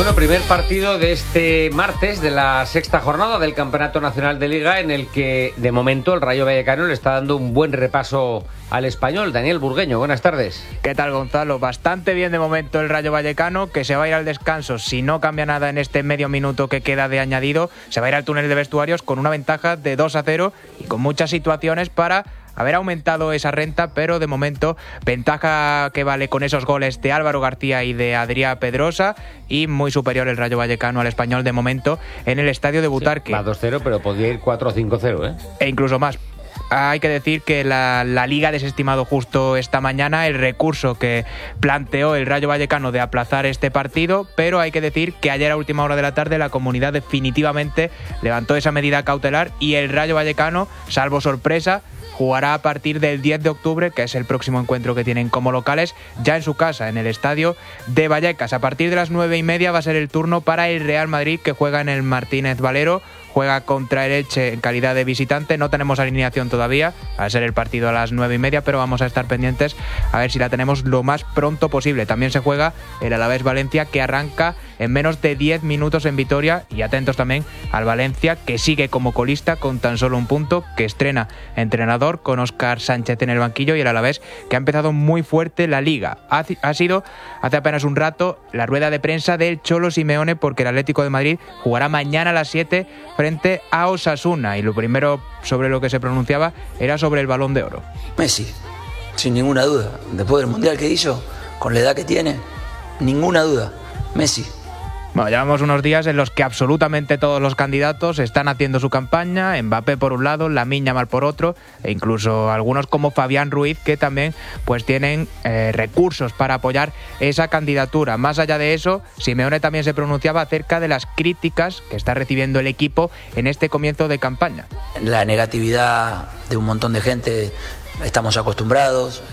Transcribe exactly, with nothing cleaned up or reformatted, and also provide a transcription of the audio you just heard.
Bueno, primer partido de este martes de la sexta jornada del Campeonato Nacional de Liga, en el que de momento el Rayo Vallecano le está dando un buen repaso al Español. Daniel Burgueño, buenas tardes. ¿Qué tal, Gonzalo? Bastante bien de momento el Rayo Vallecano, que se va a ir al descanso si no cambia nada en este medio minuto que queda de añadido. Se va a ir al túnel de vestuarios con una ventaja de dos a cero y con muchas situaciones para haber aumentado esa renta, pero de momento ventaja que vale con esos goles de Álvaro García y de Adrià Pedrosa, y muy superior el Rayo Vallecano al Español de momento en el estadio de Butarque. Sí, va dos cero, pero podría ir cuatro o cinco cero, ¿eh? E incluso más. Hay que decir que la, la Liga ha desestimado justo esta mañana el recurso que planteó el Rayo Vallecano de aplazar este partido, pero hay que decir que ayer a última hora de la tarde la comunidad definitivamente levantó esa medida cautelar y el Rayo Vallecano, salvo sorpresa, jugará a partir del diez de octubre, que es el próximo encuentro que tienen como locales, ya en su casa, en el estadio de Vallecas. A partir de las nueve y media va a ser el turno para el Real Madrid, que juega en el Martínez Valero, juega contra el Elche en calidad de visitante. No tenemos alineación todavía, va a ser el partido a las nueve y media, pero vamos a estar pendientes a ver si la tenemos lo más pronto posible. También se juega el Alavés Valencia, que arranca en menos de diez minutos en Vitoria, y atentos también al Valencia, que sigue como colista con tan solo un punto, que estrena entrenador con Óscar Sánchez en el banquillo, y el Alavés, que ha empezado muy fuerte la Liga. Ha, ha sido hace apenas un rato la rueda de prensa del Cholo Simeone, porque el Atlético de Madrid jugará mañana a las siete frente a Osasuna, y lo primero sobre lo que se pronunciaba era sobre el Balón de Oro. Messi, sin ninguna duda, después del Mundial que hizo, con la edad que tiene, ninguna duda, Messi. Bueno, llevamos unos días en los que absolutamente todos los candidatos están haciendo su campaña. Mbappé por un lado, Lamine Yamal por otro, e incluso algunos como Fabián Ruiz, que también pues tienen eh, recursos para apoyar esa candidatura. Más allá de eso, Simeone también se pronunciaba acerca de las críticas que está recibiendo el equipo en este comienzo de campaña. La negatividad de un montón de gente, estamos acostumbrados.